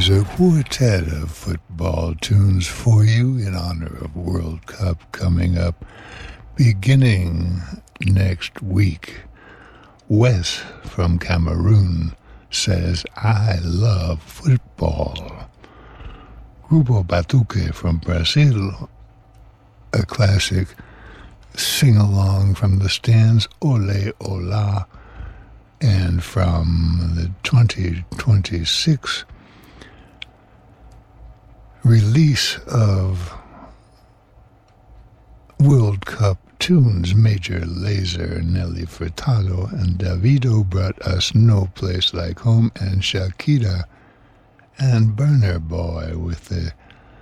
There's a quartet of football tunes for you in honor of World Cup coming up beginning next week. Wes from Cameroon says, I love football. Grupo Batuque from Brazil, a classic sing-along from the stands, Ole Ola, and from the 2026 release of World Cup tunes, Major Lazer, Nelly Furtado, and Davido brought us No Place Like Home, and Shakira and Burner Boy with the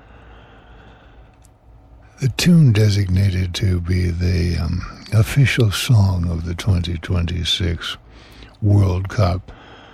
tune designated to be the official song of the 2026 World Cup.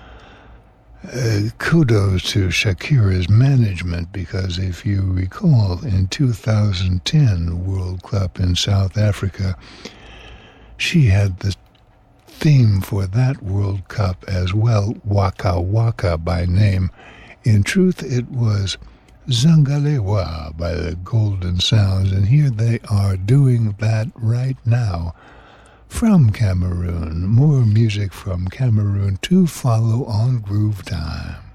Kudos to Shakira's management, because if you recall, in 2010 World Cup in South Africa, she had the theme for that World Cup as well, Waka Waka by name. In truth, it was Zangalewa by the Golden Sounds, and here they are doing that right now. From Cameroon, more music from Cameroon to follow on Groove Time.